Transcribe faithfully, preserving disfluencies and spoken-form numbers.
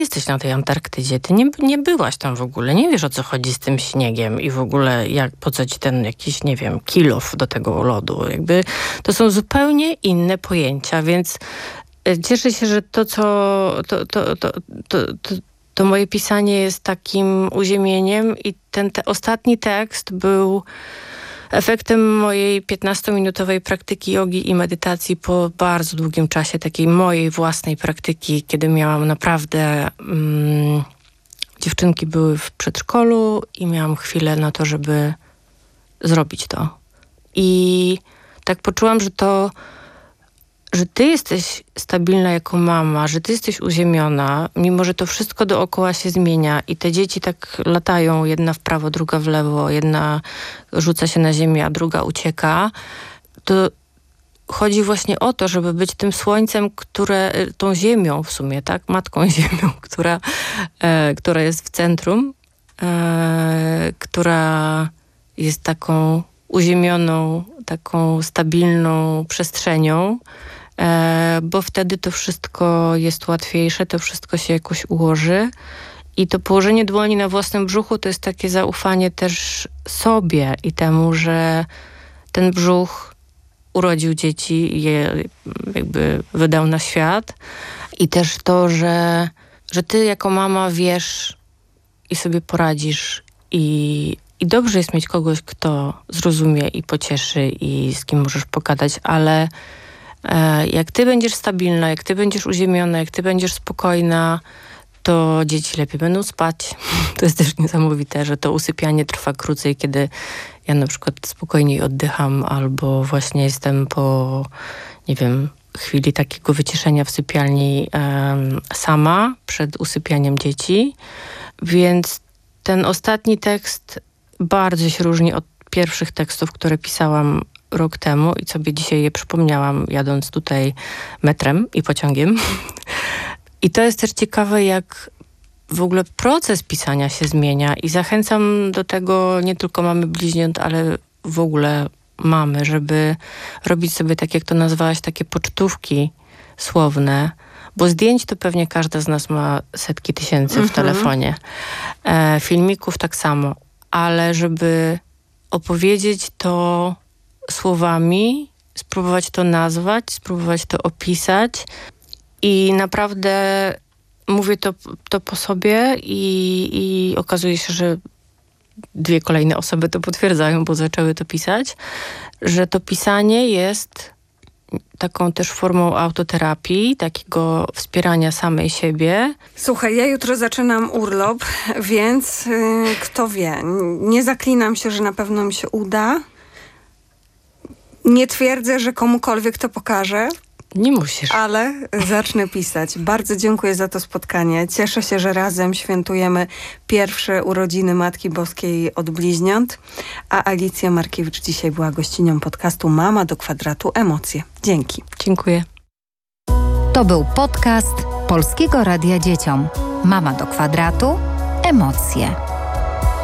jesteś na tej Antarktydzie, ty nie, nie byłaś tam w ogóle, nie wiesz o co chodzi z tym śniegiem i w ogóle jak, po co ci ten jakiś, nie wiem, kilof do tego lodu. Jakby to są zupełnie inne pojęcia, więc cieszę się, że to, co to, to, to, to, to, to moje pisanie jest takim uziemieniem i ten te ostatni tekst był efektem mojej piętnastominutowej praktyki jogi i medytacji po bardzo długim czasie, takiej mojej własnej praktyki, kiedy miałam naprawdę... Mm, dziewczynki były w przedszkolu i miałam chwilę na to, żeby zrobić to. I tak poczułam, że to, że ty jesteś stabilna jako mama, że ty jesteś uziemiona, mimo że to wszystko dookoła się zmienia i te dzieci tak latają, jedna w prawo, druga w lewo, jedna rzuca się na ziemię, a druga ucieka, to chodzi właśnie o to, żeby być tym słońcem, które, tą ziemią w sumie, tak? Matką ziemią, która, e, która jest w centrum, e, która jest taką uziemioną, taką stabilną przestrzenią, e, bo wtedy to wszystko jest łatwiejsze, to wszystko się jakoś ułoży. I to położenie dłoni na własnym brzuchu to jest takie zaufanie też sobie i temu, że ten brzuch urodził dzieci i je jakby wydał na świat. I też to, że, że ty jako mama wiesz i sobie poradzisz i, i dobrze jest mieć kogoś, kto zrozumie i pocieszy i z kim możesz pogadać, ale e, jak ty będziesz stabilna, jak ty będziesz uziemiona, jak ty będziesz spokojna, to dzieci lepiej będą spać. To jest też niesamowite, że to usypianie trwa krócej, kiedy ja na przykład spokojniej oddycham albo właśnie jestem po, nie wiem, chwili takiego wyciszenia w sypialni um, sama przed usypianiem dzieci. Więc ten ostatni tekst bardzo się różni od pierwszych tekstów, które pisałam rok temu i sobie dzisiaj je przypomniałam, jadąc tutaj metrem i pociągiem. I to jest też ciekawe, jak w ogóle proces pisania się zmienia i zachęcam do tego nie tylko mamy bliźniąt, ale w ogóle mamy, żeby robić sobie, tak jak to nazwałaś, takie pocztówki słowne, bo zdjęć to pewnie każda z nas ma setki tysięcy w mhm. telefonie. E, filmików tak samo, ale żeby opowiedzieć to słowami, spróbować to nazwać, spróbować to opisać i naprawdę mówię to, to po sobie i, i okazuje się, że dwie kolejne osoby to potwierdzają, bo zaczęły to pisać, że to pisanie jest taką też formą autoterapii, takiego wspierania samej siebie. Słuchaj, ja jutro zaczynam urlop, więc yy, kto wie, nie zaklinam się, że na pewno mi się uda. Nie twierdzę, że komukolwiek to pokażę. Nie musisz. Ale zacznę pisać. Bardzo dziękuję za to spotkanie. Cieszę się, że razem świętujemy pierwsze urodziny Matki Boskiej od bliźniąt. A Alicja Markiewicz dzisiaj była gościnią podcastu Mama do kwadratu Emocje. Dzięki. Dziękuję. To był podcast Polskiego Radia Dzieciom. Mama do kwadratu Emocje.